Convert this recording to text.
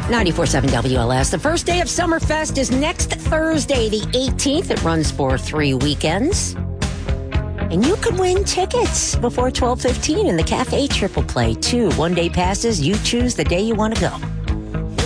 94.7 WLS. The first day of Summerfest is next Thursday, the 18th. It runs for 3 weekends. And you could win tickets before 12:15 in the Cafe Triple Play. 2 one-day passes. You choose the day you want to go.